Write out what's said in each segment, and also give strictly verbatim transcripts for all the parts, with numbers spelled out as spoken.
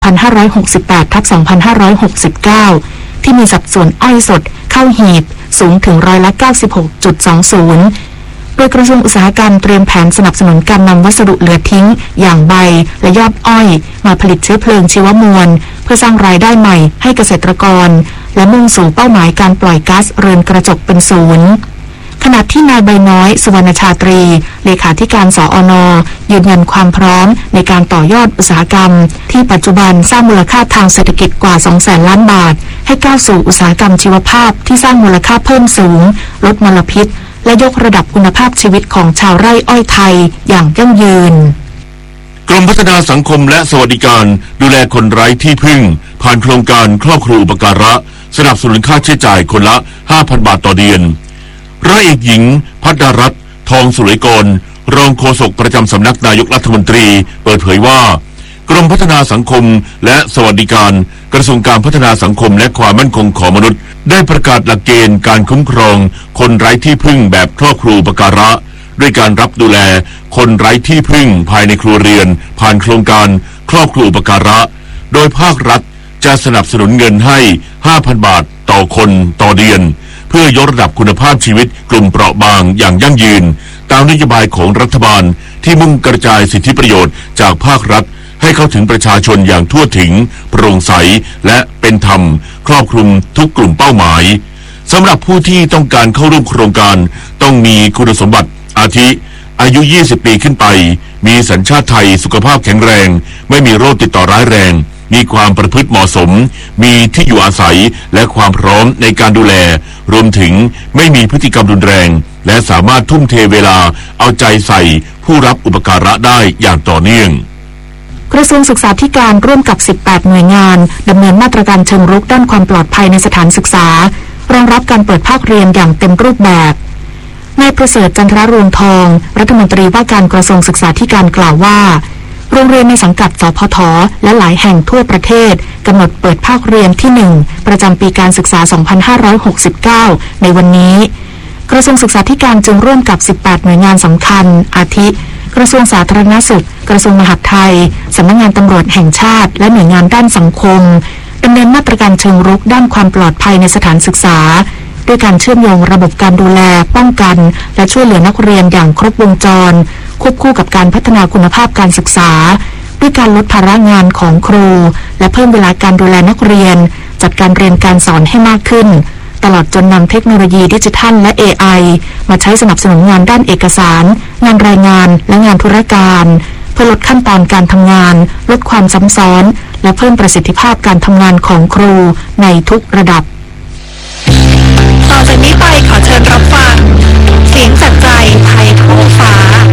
พันห้าร้อยหกสิบแปด ทับ สองพันห้าร้อยหกสิบเก้า ที่มีสัดส่วนอ้อยสดเข้าหีบสูงถึงร้อยละ เก้าสิบหกจุดสองศูนย์ โดยกระทรวงอุตสาหกรรมเตรียมแผนสนับสนุนการนำวัสดุเหลือทิ้งอย่างใบและยอดอ้อยมาผลิตเชื้อเพลิงชีวมวลเพื่อสร้างรายได้ใหม่ให้เกษตรกรและมุ่งสู่เป้าหมายการปล่อยก๊าซเรือนกระจกเป็นศูนย์ขณะที่นายใบน้อยสุวรรณชาตรีเลขาธิการสอนยืนยันความพร้อมในการต่อยอดอุตสาหกรรมที่ปัจจุบันสร้างมูลค่าทางเศรษฐกิจกว่า สองแสนล้านบาทให้ก้าวสู่อุตสาหกรรมชีวภาพที่สร้างมูลค่าเพิ่มสูงลดมลพิษและยกระดับคุณภาพชีวิตของชาวไร่อ้อยไทยอย่างยั่งยืนกรมพัฒนาสังคมและสวัสดิการดูแลคนไร้ที่พึ่งผ่านโครงการครอบครัวอุปการะสนับสนุนค่าใช้จ่ายคนละ ห้าพัน บาทต่อเดือนร้อยเอกหญิงภัทรรัตน์ทองสุริกรรองโฆษกประจำสำนักนายกรัฐมนตรีเปิดเผยว่ากรมพัฒนาสังคมและสวัสดิการกระทรวงการพัฒนาสังคมและความมั่นคงของมนุษย์ได้ประกาศหลักเกณฑ์การคุ้มครองคนไร้ที่พึ่งแบบครอบครัวอุปการะด้วยการรับดูแลคนไร้ที่พึ่งภายในครัวเรือนผ่านโครงการครอบครัวอุปการะโดยภาครัฐจะสนับสนุนเงินให้ ห้าพัน บาทต่อคนต่อเดือนเพื่อยกระดับคุณภาพชีวิตกลุ่มเปราะบางอย่างยั่งยืนตามนโยบายของรัฐบาลที่มุ่งกระจายสิทธิประโยชน์จากภาครัฐให้เข้าถึงประชาชนอย่างทั่วถึงโปร่งใสและเป็นธรรมครอบคลุมทุกกลุ่มเป้าหมายสำหรับผู้ที่ต้องการเข้าร่วมโครงการต้องมีคุณสมบัติอาทิอายุยี่สิบปีขึ้นไปมีสัญชาติไทยสุขภาพแข็งแรงไม่มีโรคติดต่อร้ายแรงมีความประพฤติเหมาะสมมีที่อยู่อาศัยและความพร้อมในการดูแลรวมถึงไม่มีพฤติกรรมรุนแรงและสามารถทุ่มเทเวลาเอาใจใส่ผู้รับอุปการะได้อย่างต่อเนื่องกระทรวงศึกษาธิการร่วมกับสิบแปดหน่วยงานดำเนินมาตรการเชิงรุกด้านความปลอดภัยในสถานศึกษารองรับการเปิดภาคเรียนอย่างเต็มรูปแบบนายประเสริฐจันทรรวงทองรัฐมนตรีว่าการกระทรวงศึกษาธิการกล่าวว่าโรงเรียนในสังกัดสพทและหลายแห่งทั่วประเทศกำหนดเปิดภาคเรียนที่หนึ่งประจำปีการศึกษาสองพันห้าร้อยหกสิบเก้าในวันนี้กระทรวงศึกษาธิการจึงร่วมกับสิบแปดหน่วยงานสำคัญอาทิกระทรวงสาธารณสุขกระทรวงมหาดไทยสำนักงานตำรวจแห่งชาติและหน่วยงานด้านสังคมดำเนินมาตรการเชิงรุกด้านความปลอดภัยในสถานศึกษาด้วยการเชื่อมโยงระบบการดูแลป้องกันและช่วยเหลือนักเรียนอย่างครบวงจรควบคู่กับการพัฒนาคุณภาพการศึกษาด้วยการลดภาระงานของครูและเพิ่มเวลาการดูแลนักเรียนจัดการเรียนการสอนให้มากขึ้นตลอดจนนำเทคโนโลยีดิจิทัลและ เอ ไอ มาใช้สนับสนุนงานด้านเอกสารงานรายงานและงานธุรการเพื่อลดขั้นตอนการทำงานลดความซ้ำซ้อนและเพิ่มประสิทธิภาพการทำงานของครูในทุกระดับต่อจากนี้ไปขอเชิญรับฟังเสียงจากใจไทยทั่วฟ้า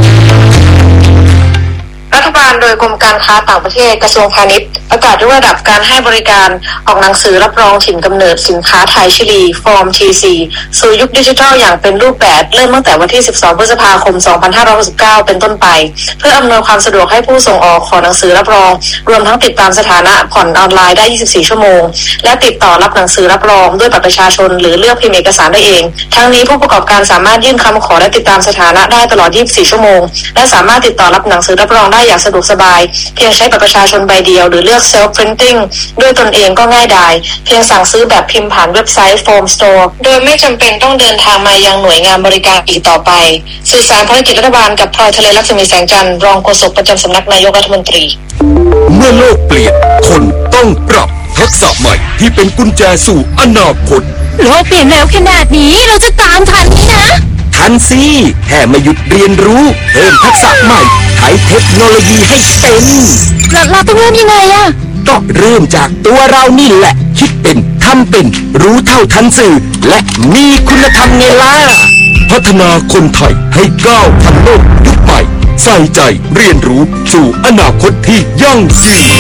รัฐบาลโดยกรมการค้าต่างประเทศกระทรวงพาณิชย์ประกาศยกระดับการให้บริการออกหนังสือรับรองถิ่นกำเนิดสินค้าไทยชิลีฟอร์ม ที ซี สู่ยุคดิจิทัลอย่างเป็นรูปแบบเริ่มตั้งแต่วันที่สิบสองพฤษภาคมสองพันห้าร้อยหกสิบเก้าเป็นต้นไปเพื่ออำนวยความสะดวกให้ผู้ส่งออกขอหนังสือรับรองรวมทั้งติดตามสถานะผ่อนออนไลน์ได้ยี่สิบสี่ชั่วโมงและติดต่อรับหนังสือรับรองด้วยบัตรประชาชนหรือเลือกพิมพ์เอกสารได้เองทั้งนี้ผู้ประกอบการสามารถยื่นคำขอและติดตามสถานะได้ตลอดยี่สิบสี่ชั่วโมงและสามารถติดต่อรับหนังสือรับรองได้อย่างสะดวกสบายเพียงใช้บัตรประชาชนใบเดียวหรือเลือก self printing ด้วยตนเองก็ง่ายดายเพียงสั่งซื้อแบบพิมพ์ผ่านเว็บไซต์ Form Store โดยไม่จำเป็นต้องเดินทางมายังหน่วยงานบริการอีกต่อไปสื่อสารภารกิจรัฐบาลกับพลอยทะเลลักษมีแสงจันทร์รองโฆษกประจำสำนักนายกรัฐมนตรีเมื่อโลกเปลี่ยนคนต้องปรับทักษะใหม่ที่เป็นกุญแจสู่อนาคตโลกเปลี่ยนแล้วขนาดนี้เราจะตามทันไหมนะทันสิแค่ไม่หยุดเรียนรู้เพิ่มทักษะใหม่ใช้เทคโนโลยีให้เป็นเราเราต้องเริ่มยังไงอะก็เริ่มจากตัวเรานี่แหละคิดเป็นทำเป็นรู้เท่าทันสื่อและมีคุณธรรมไงล่ะพัฒนาคนไทยให้ก้าวทันโลกยุคใหม่ใส่ใจเรียนรู้สู่อนาคตที่ยั่งยืน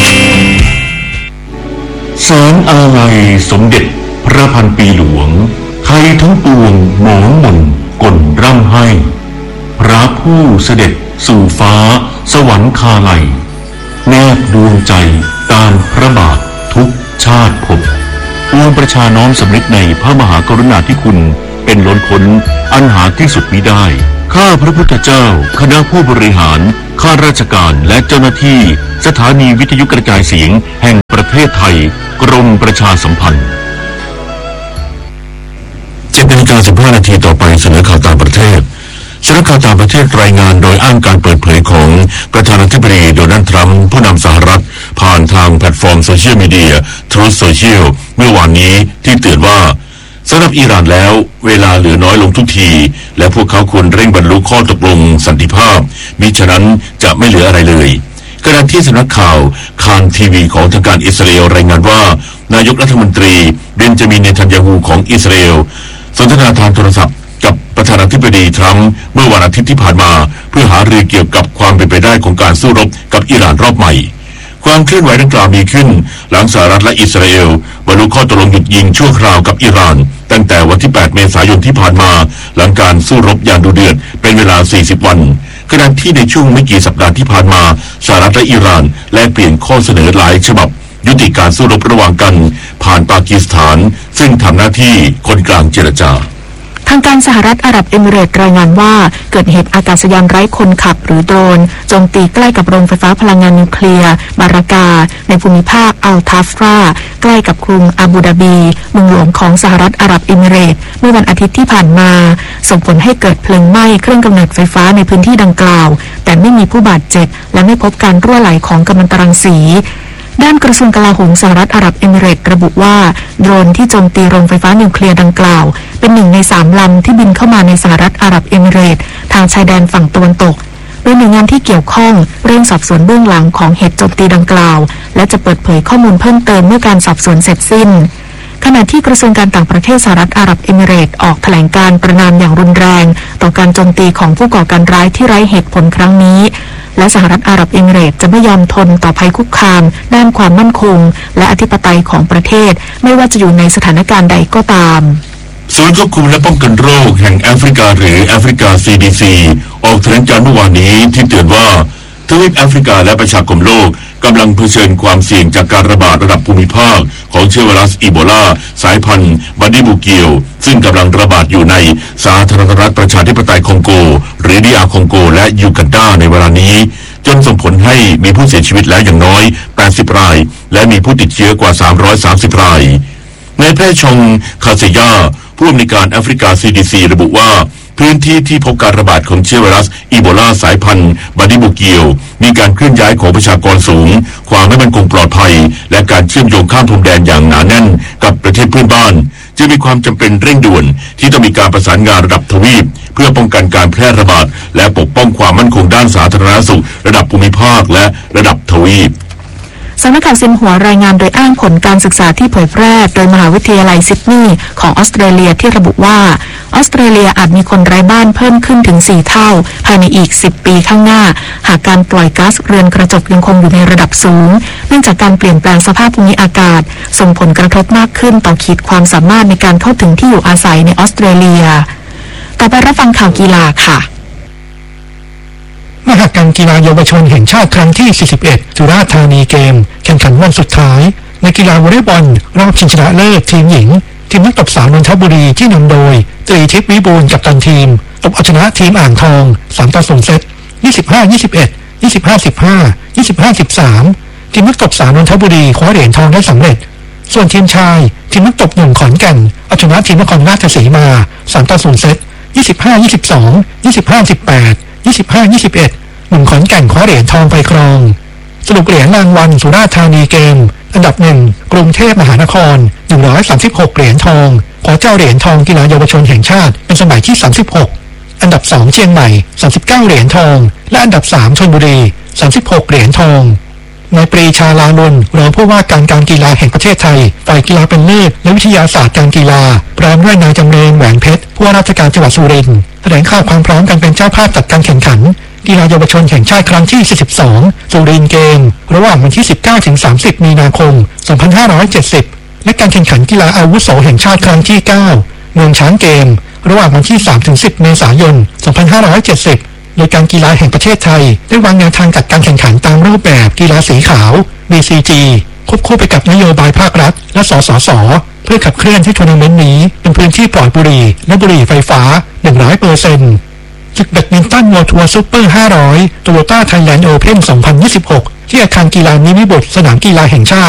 แสงอาลัยสมเด็จพระพันปีหลวงไทยทั้งปวงหมองมนกลร่ำให้พระผู้เสด็จสู่ฟ้าสวรรคาลัยแนบดวงใจตามพระบาททุกชาติภพปวงประชาน้อมสำนึกในพระมหากรุณาธิคุณเป็นล้นพ้นอันหาที่สุดมิได้ข้าพระพุทธเจ้าคณะผู้บริหารข้าราชการและเจ้าหน้าที่สถานีวิทยุกระจายเสียงแห่งเทศไทยกรมประชาสัมพันธ์เจ็ดนาฬิกาสิบห้านาทีต่อไปเสนอข่าวต่างประเทศสำนักข่าวต่างประเทศรายงานโดยอ้างการเปิดเผยของประธานาธิบดีโดนัลด์ทรัมป์ผู้นำสหรัฐผ่านทางแพลตฟอร์มโซเชียลมีเดีย Truth Social เมื่อวานนี้ที่เตือนว่าสำหรับอิหร่านแล้วเวลาเหลือน้อยลงทุกทีและพวกเขาควรเร่งบรรลุข้อตกลงสันติภาพมิฉะนั้นจะไม่เหลืออะไรเลยขณะที่สำนักข่าวคานทีวีของทางการอิสราเอลรายงานว่านายกรัฐมนตรีเบนจามินเนทันยาฮูของอิสราเอลสนทนาทางโทรศัพท์กับประธานาธิบดีทรัมป์เมื่อวันอาทิตย์ที่ผ่านมาเพื่อหารือเกี่ยวกับความเป็นไปได้ของการสู้รบกับอิหร่านรอบใหม่ความเคลื่อนไหวดังกล่าวมีขึ้นหลังสหรัฐและอิสราเอลบรรลุข้อตกลงหยุดยิงชั่วคราวกับอิหร่านตั้งแต่วันที่แปดเมษายนที่ผ่านมาหลังการสู้รบอย่างดุเดือดเป็นเวลาสี่สิบวันขณะที่ในช่วงไม่กี่สัปดาห์ที่ผ่านมาสหรัฐและอิหร่านแลกเปลี่ยนข้อเสนอหลายฉบับยุติการสู้รบระหว่างกันผ่านปากีสถานซึ่งทำหน้าที่คนกลางเจรจาทางการสหรัฐอาหรับเอมิเรตส์รายงานว่าเกิดเหตุอากาศยานไร้คนขับหรือโดรนโจมตีใกล้กับโรงไฟฟ้าพลังงานนิวเคลียร์บารากาในภูมิภาคอัลทัฟราใกล้กับกรุงอาบูดาบีเมืองหลวงของสหรัฐอาหรับเอมิเรตส์เมื่อวันอาทิตย์ที่ผ่านมาส่งผลให้เกิดเพลิงไหม้เครื่องกำเนิดไฟฟ้าในพื้นที่ดังกล่าวแต่ไม่มีผู้บาดเจ็บและไม่พบการรั่วไหลของกัมมันตรังสีด้านกระทรวงกลาโหมสหรัฐอาหรับเอมิเรตส์ระบุว่าโดรนที่โจมตีโรงไฟฟ้านิวเคลียร์ดังกล่าวเป็นหนึ่งในสามลำที่บินเข้ามาในสหรัฐอาหรับเอมิเรตส์ทางชายแดนฝั่งตะวันตกโดยหน่วยงานที่เกี่ยวข้องเร่งสอบสวนเบื้องหลังของเหตุโจมตีดังกล่าวและจะเปิดเผยข้อมูลเพิ่มเติมเมื่อการสอบสวนเสร็จสิ้นขณะที่กระทรวงการต่างประเทศสหรัฐอาหรับเอมิเรตส์ออกแถลงการประณามอย่างรุนแรงต่อการโจมตีของผู้ก่อการร้ายที่ไร้เหตุผลครั้งนี้และสหรัฐอาหรับเอมิเรตส์จะไม่ยอมทนต่อภัยคุกคามด้านความมั่นคงและอธิปไตยของประเทศไม่ว่าจะอยู่ในสถานการณ์ใดก็ตามศูนย์ควบคุมและป้องกันโรคแห่งแอฟริกาหรือแอฟริกา ซี ดี ซี ออกแถลงการเมื่อวานนี้ที่เตือนว่าทวีปแอฟริกาและประชาคมโลกกำลังเผชิญความเสี่ยงจากการระบาดระดับภูมิภาคของเชื้อไวรัสอีโบลาสายพันธุ์บันดิบูเกียวซึ่งกำลังระบาดอยู่ในสาธารณรัฐประชาธิปไตยคองโกหรือดีอาร์คองโกและยูกันดาในเวลานี้จนส่งผลให้มีผู้เสียชีวิตแล้วอย่างน้อยแปดสิบรายและมีผู้ติดเชื้อกว่าสามร้อยสามสิบรายนายแพทย์ชงคาเซยาผู้อำนวยการแอฟริกา ซี ดี ซี ระบุว่าพื้นที่ที่พบการระบาดของเชื้อไวรัสอีโบลาสายพันธุ์บันดิบูเกียวมีการเคลื่อนย้ายของประชากรสูงความไม่มั่นคงปลอดภัยและการเชื่อมโยงข้ามพรมแดนอย่างหนาแน่นกับประเทศเพื่อนบ้านจึงมีความจำเป็นเร่งด่วนที่ต้องมีการประสานงานระดับทวีปเพื่อป้องกันการแพร่ระบาดและปกป้องความมั่นคงด้านสาธารณสุขระดับภูมิภาคและระดับทวีปสำนักข่าวซินหัวรายงานโดยอ้างผลการศึกษาที่เผยแพร่โดยมหาวิทยาลัยซิดนีย์ของออสเตรเลียที่ระบุว่าออสเตรเลียอาจมีคนไร้บ้านเพิ่มขึ้นถึงสี่เท่าภายในอีกสิบปีข้างหน้าหากการปล่อยก๊าซเรือนกระจกยังคงอยู่ในระดับสูงเนื่องจากการเปลี่ยนแปลงสภาพภูมิอากาศส่งผลกระทบมากขึ้นต่อขีดความสามารถในการเข้าถึงที่อยู่อาศัยในออสเตรเลียต่อไปรับฟังข่าวกีฬาค่ะมหกรรมกีฬาเยาวชนแห่งชาติครั้งที่สี่สิบเอ็ดสุราษฎร์ธานีเกมแข่งขันวันสุดท้ายในกีฬาวอลเลย์บอลรอบชิงชนะเลิศทีมหญิงทีมนักตบสาวนนทบุรีที่นำโดยตรีทิพย์วิบูลย์กัปตันทีมตบเอาชนะทีมอ่างทองสามต่อศูนย์เซตยี่สิบห้า ยี่สิบเอ็ด ยี่สิบห้า สิบห้า ยี่สิบห้า สิบสามทีมนักตบสาวนนทบุรีคว้าเหรียญทองได้สำเร็จส่วนทีมชายทีมนักตบหนุ่มขอนแก่นเอาชนะทีมนครราชสีมาสามต่อศูนย์เซตยี่สิบห้า ยี่สิบสอง ยี่สิบห้า สิบแปด ยี่สิบห้า ยี่สิบเอ็ดหนุ่มขอนแก่นคว้าเหรียญทองไปครองสรุปเหรียญรางวัลสุราษฎร์ธานีเกมอันดับหนึ่งกรุงเทพมหานครหนึ่งร้อยสามสิบหกเหรียญทองขอเจ้าเหรียญทองกีฬาเยาวชนแห่งชาติเป็นสมัยที่สามสิบหกอันดับสองเชียงใหม่สามสิบเก้าเหรียญทองและอันดับสามชลบุรีสามสิบหกเหรียญทองนายปรีชาลานนท์รองผู้ว่าการการกีฬาแห่งประเทศไทยฝ่ายกีฬาเป็นเลิศและวิทยาศาสตร์การกีฬาพร้อมด้วยนายจำเริญแหวนเพชรผู้ว่าราชการจังหวัดสุรินทร์แถลงข่าวความพร้อมการเป็นเจ้าภาพจัดการแข่งขันกีฬาเยาวชนแห่งชาติครั้งที่สี่สิบสองสุรินทร์เกมระหว่างวันที่สิบเก้าถึงสามสิบมีนาคมสองพันห้าร้อยเจ็ดสิบและการแข่งขันกีฬาอาวุโสแห่งชาติครั้งที่เก้าเมืองช้างเกมระหว่างวันที่สามถึงสิบเมษายนสองพันห้าร้อยเจ็ดสิบโดยการกีฬาแห่งประเทศไทยได้วางแนวทางจัดการแข่งขันตามรูปแบบกีฬาสีขาว บี ซี จี ควบคู่ไปกับนโยบายภาครัฐและสสสเพื่อขับเคลื่อนให้ทัวร์นาเมนต์นี้เป็นพื้นที่ปลอดบุหรี่และบุหรี่ไฟฟ้า หนึ่งร้อยเปอร์เซ็นต์ศึกแบดมินตันวอร์ทัวร์ซุปเปอร์ห้าร้อยโตโยต้าไทยแลนด์โอเพ่นสองพันยี่สิบหกที่อาคารกีฬานิมิบุตรสนามกีฬาแห่งชาติ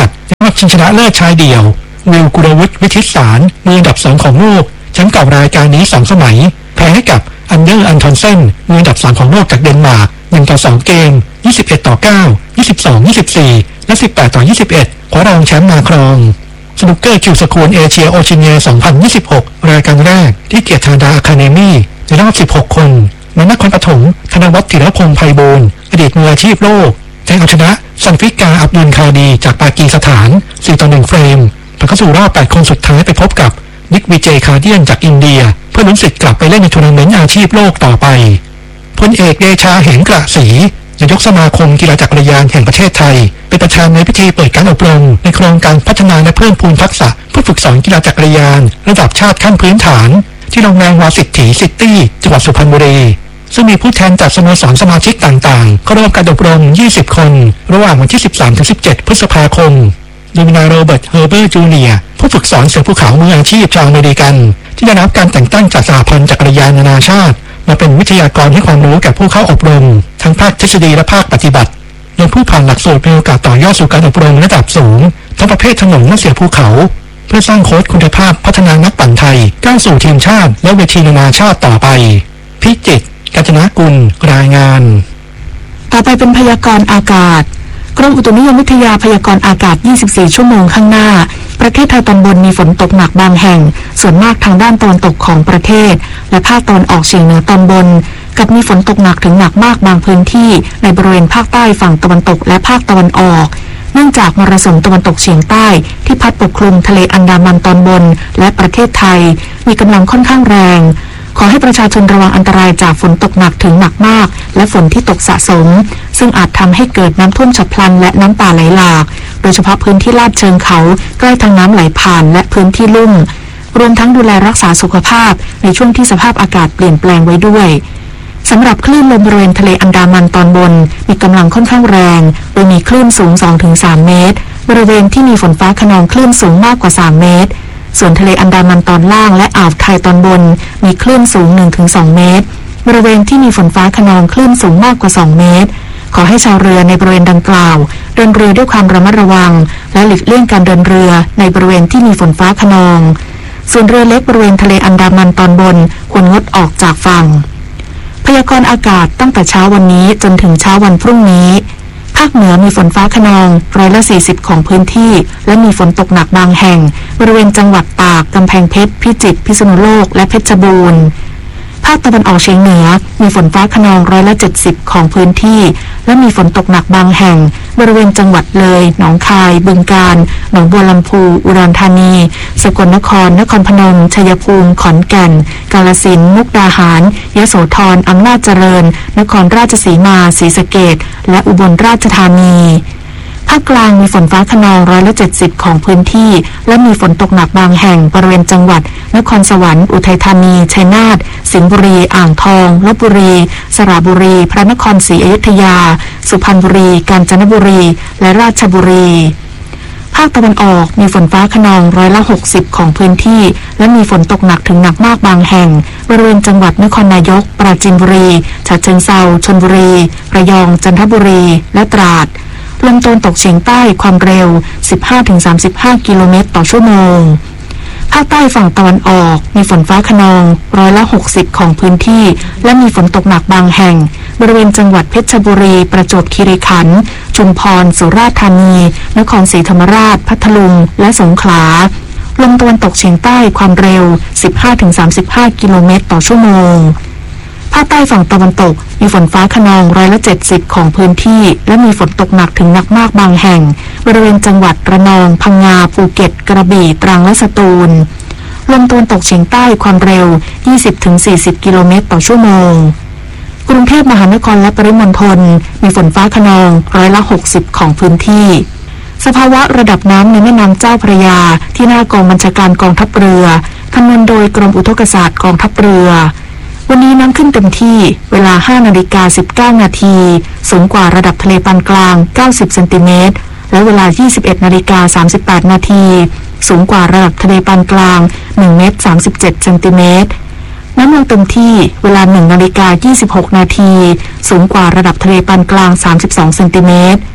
รอบชิงชนะเลิศชายเดี่ยววิลกุลวุฒิวิทิตสารมืออันดับสองของโลกแชมป์เก่ารายการนี้สองสมัยแพ้ให้กับอันเดอร์อันทอนเซนมืออันดับสามของโลกจากเดนมาร์กหนึ่งต่อสองเกมยี่สิบเอ็ดต่อเก้า ยี่สิบสอง ยี่สิบสี่และสิบแปดต่อยี่สิบเอ็ดคว้ารองแชมป์มาครองสนุกเกอร์คิวสคูลเอเชียโอชิเนียสองพันยี่สิบหกรายการแรกที่เกียรติธาดาอะคาเดมี่ในรอบสิบหกคนในนครปฐมธนวัฒน์ธีรพงษ์ไพบูลย์อดีตมืออาชีพโลกแข่งเอาชนะซันฟิกาอับดุลคาดีจากปากีสถานสี่ต่อหนึ่งเฟรมผ่านเข้าสู่รอบแปดคนสุดท้ายไปพบกับนิกวีเจคาเดียนจากอินเดียเพื่อลุ้นสิทธิ์กลับไปเล่นในทัวร์นาเมนต์อาชีพโลกต่อไปพลเอกเดชาเหงกระศรีนายกสมาคมกีฬาจักรยานแห่งประเทศไทยเป็นประธานในพิธีเปิดการอบรมในโครงการพัฒนาและเพิ่มพูนทักษะเพื่อฝึกสอนกีฬาจักรยานระดับชาติขั้นพื้นฐานที่โรงแรมวาสิทธิซิตี้จังหวัดสุพรรณบุรีซึ่งมีผู้แทนจากสโมสรสมาชิกต่างๆเข้าร่วมการอบรมยี่สิบคนระหว่างวันที่สิบสามถึงสิบเจ็ดพฤษภาคมโดยมีนายโรเบิร์ตเฮอร์เบอร์จูเนียร์ผู้ฝึกสอนเสือภูเขามืออาชีพชาวอเมริกันที่ได้รับการแต่งตั้งจากสหพันธ์จักรยานนานาชาติมาเป็นวิทยากรให้ความรู้แก่ผู้เข้าอบรมทั้งภาคทฤษฎีและภาคปฏิบัติโดยผู้ผ่านหลักสูตรมีโอกาสต่อยอดสู่การอบรมระดับสูงทั้งประเภทถนนและเสือภูเขาเพื่อสร้างโค้ชคุณภาพพัฒนานักปั่นไทยก้าวสู่ทีมชาติและเวทีนานาชาติต่อไปพิจิตรกัญจนกุลรายงานต่อไปเป็นพยากรณ์อากาศกรมอุตุนิยมวิทยาพยากรณ์อากาศยี่สิบสี่ชั่วโมงข้างหน้าประเทศไทยตอนบนมีฝนตกหนักบางแห่งส่วนมากทางด้านตะวันตกของประเทศและภาคตะวันออกเฉียงเหนือตอนบนกับมีฝนตกหนักถึงหนักมากบางพื้นที่ในบริเวณภาคใต้ฝั่งตะวันตกและภาคตะวันออกเนื่องจากมรสุมตะวันตกเฉียงใต้ที่พัดปกคลุมทะเลอันดามันตอนบนและประเทศไทยมีกำลังค่อนข้างแรงขอให้ประชาชนระวังอันตรายจากฝนตกหนักถึงหนักมากและฝนที่ตกสะสมซึ่งอาจทำให้เกิดน้ำท่วมฉับพลันและน้ำป่าไหลหลากโดยเฉพาะพื้นที่ลาดเชิงเขาใกล้ทางน้ำไหลผ่านและพื้นที่ลุ่มรวมทั้งดูแลรักษาสุขภาพในช่วงที่สภาพอากาศเปลี่ยนแปลงไว้ด้วยสำหรับคลื่นลมบริเวณทะเลอันดามันตอนบนมีกำลังค่อนข้างแรงโดยมีคลื่นสูง สองถึงสาม เมตรบริเวณที่มีฝนฟ้าคะนองคลื่นสูงมากกว่าสามเมตรส่วนทะเลอันดามันตอนล่างและอ่าวไทยตอนบนมีคลื่นสูง หนึ่งถึงสอง เมตรบริเวณที่มีฝนฟ้าคะนองคลื่นสูงมากกว่าสองเมตรขอให้ชาวเรือในบริเวณดังกล่าวเดินเรือด้วยความระมัดระวังและหลีกเลี่ยงการเดินเรือในบริเวณที่มีฝนฟ้าคะนองส่วนเรือเล็กบริเวณทะเลอันดามันตอนบนควรงดออกจากฝั่งพยากรณ์อากาศตั้งแต่เช้าวันนี้จนถึงเช้าวันพรุ่งนี้ภาคเหนือมีฝนฟ้าคะนองร้อยละสี่สิบของพื้นที่และมีฝนตกหนักบางแห่งบริเวณจังหวัดตากกำแพงเพชรพิจิตรพิษณุโลกและเพชรบูรณ์ภาคตะวันออกเฉียงเหนือมีฝนฟ้าคะนองร้อยละเจ็ดสิบของพื้นที่และมีฝนตกหนักบางแห่งบริเวณจังหวัดเลยหนองคายบึงกาฬหนองบัวลำพูอุดรธานีสกลนครนครพนมชัยภูมิขอนแก่นกาฬสินธุ์มุกดาหารยโสธรอำนาจเจริญนครราชสีมาศรีสะเกษและอุบลราชธานีภาคกลางมีฝนฟ้าคะนองร้อยละเจ็ดสิบของพื้นที่และมีฝนตกหนักบางแห่งบริเวณจังหวัดนครสวรรค์อุทัยธานีชัยนาทสิงห์บุรีอ่างทองลพบุรีสระบุรีพระนครศรีอยุธยาสุพรรณบุรีกาญจนบุรีและราชบุรีภาคตะวันออกมีฝนฟ้าคะนองร้อยละหกสิบของพื้นที่และมีฝนตกหนักถึงหนักมากบางแห่งบริเวณจังหวัดนครนายกปราจีนบุรีฉะเชิงเทราชลบุรีระยองจันทบุรีและตราดลมตะวันตกเฉียงใต้ความเร็ว สิบห้าถึงสามสิบห้า กิโลเมตรต่อชั่วโมงภาคใต้ฝั่งตะวันออกมีฝนฟ้าคะนองร้อยละหกสิบของพื้นที่และมีฝนตกหนักบางแห่งบริเวณจังหวัดเพชรบุรีประจวบคีรีขันธ์ชุมพรสุราษฎร์ธานีนครศรีธรรมราชพัทลุงและสงขลาลมตะวันตกเฉียงใต้ความเร็ว สิบห้าถึงสามสิบห้า กิโลเมตรต่อชั่วโมงภาคใต้ฝั่งตะวันตกมีฝนฟ้าคะนองร้อยละเจ็ดสิบของพื้นที่และมีฝนตกหนักถึงหนักมากบางแห่งบริเวณจังหวัดระนองพังงาภูเก็ตกระบี่ตรังและสตูลลมตะวันตกเฉียงใต้ความเร็ว ยี่สิบถึงสี่สิบ กิโลเมตรต่อชั่วโมงกรุงเทพมหานครและปริมณฑลมีฝนฟ้าคะนองร้อยละหกสิบของพื้นที่สภาวะระดับน้ำในแม่น้ำเจ้าพระยาที่หน้ากองบัญชาการกองทัพเรือคำนวณโดยกรมอุทกศาสตร์กองทัพเรือวันนี้น้ำขึ้นเต็มที่เวลา ห้านาฬิกาสิบเก้า นาทีสูงกว่าระดับทะเลปานกลางเก้าสิบเซนติเมตรและเวลา ยี่สิบเอ็ดนาฬิกาสามสิบแปด นาทีสูงกว่าระดับทะเลปานกลางหนึ่งเมตรสามสิบเจ็ดเซนติเมตรน้ำลงเต็มที่เวลา หนึ่งนาฬิกายี่สิบหก นาทีสูงกว่าระดับทะเลปานกลางสามสิบสองเซนติเมตร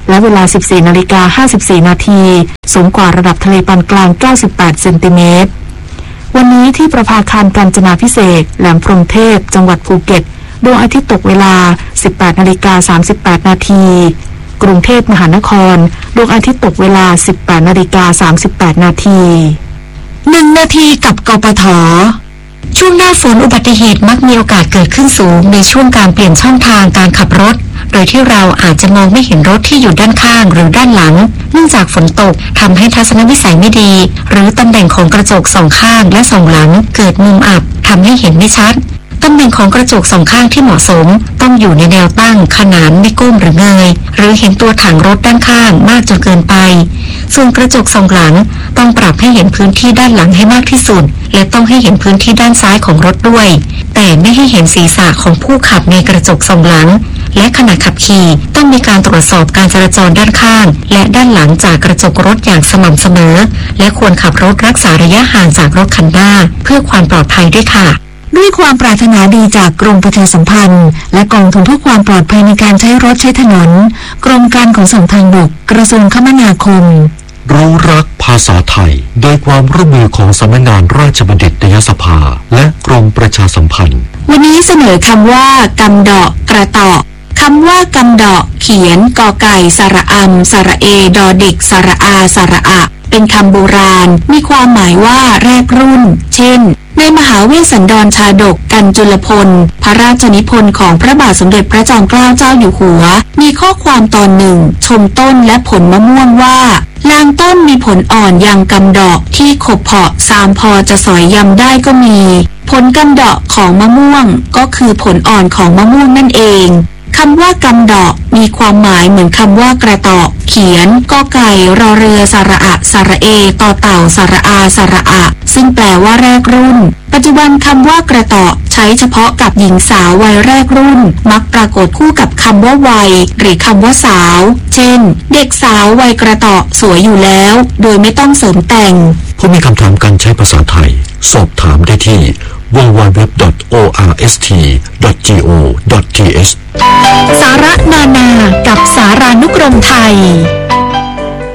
และเวลา สิบสี่นาฬิกาห้าสิบสี่นาทีสูงกว่าระดับทะเลปานกลางเก้าสิบแปดเซนติเมตรวันนี้ที่ประภาคารกาญจนาภิเษกแหลมพรหมเทพจังหวัดภูเก็ตดวงอาทิตย์ตกเวลา สิบแปดนาฬิกาสามสิบแปดนาทีกรุงเทพมหานครดวงอาทิตย์ตกเวลา สิบแปดนาฬิกาสามสิบแปดนาทีหนึ่งนาทีกับกปท.ช่วงหน้าฝนอุบัติเหตุมักมีโอกาสเกิดขึ้นสูงในช่วงการเปลี่ยนช่องทางการขับรถโดยที่เราอาจจะมองไม่เห็นรถที่อยู่ด้านข้างหรือด้านหลังเนื่องจากฝนตกทำให้ทัศนวิสัยไม่ดีหรือตำแหน่งของกระจกสองข้างและสองหลังเกิดมุมอับทำให้เห็นไม่ชัดตำแหน่งของกระจกสองข้างที่เหมาะสมต้องอยู่ในแนวตั้งขนานไม่ก้มหรือเงยหรือเห็นตัวถังรถด้านข้างมากจนเกินไปส่วนกระจกสองหลังต้องปรับให้เห็นพื้นที่ด้านหลังให้มากที่สุดและต้องให้เห็นพื้นที่ด้านซ้ายของรถด้วยแต่ไม่ให้เห็นศีรษะของผู้ขับในกระจกสองหลังและขณะขับขี่ต้องมีการตรวจสอบการจราจรด้านข้างและด้านหลังจากกระจกรถอย่างสม่ำเสมอและควรขับรถรักษาระยะห่างจากรถคันหน้าเพื่อความปลอดภัยด้วยค่ะด้วยความปรารถนาดีจากกรมประชาสัมพันธ์และกองทุนเพื่อความปลอดภัยในการใช้รถใช้ถนนกรมการขนส่งทางบกกระทรวงคมนาคมรู้รักภาษาไทยโดยความร่วมมือของสำนักงานราชบัณฑิตยสภาและกรมประชาสัมพันธ์วันนี้เสนอคำว่ากำดอกกระตอกคำว่ากำดอกเขียนกอไก่สระอำสระเอดอเด็กสระอาสระอะเป็นคำโบราณมีความหมายว่าแรกรุ่นเช่นในมหาเวสสันดรชาดกกันจุลพลพระราชนิพนธ์ของพระบาทสมเด็จพระจอมเกล้าเจ้าอยู่หัวมีข้อความตอนหนึ่งชมต้นและผลมะม่วงว่าลางต้นมีผลอ่อนยังกำดอกที่ขบเพาะสามพอจะสอยยำได้ก็มีผลกำดอกของมะม่วงก็คือผลอ่อนของมะม่วงนั่นเองคำว่ากำดอกมีความหมายเหมือนคำว่ากระตอกเขียนกอไก่รอเรือสระอะสระเอต่อเต่าสระอาสระอะซึ่งแปลว่าแรกรุ่นปัจจุบันคำว่ากระตอกใช้เฉพาะกับหญิงสาววัยแรกรุ่นมักปรากฏคู่กับคำว่าวัยหรือคำว่าสาวเช่นเด็กสาววัยกระตอกสวยอยู่แล้วโดยไม่ต้องเสริมแต่งผู้มีคำถามการใช้ภาษาไทยสอบถามได้ที่ ดับเบิลยู ดับเบิลยู ดับเบิลยู ดอท โอ อาร์ เอส ที ดอท จี โอ ดอท ที เอชสาระนานากับสารานุกรมไทย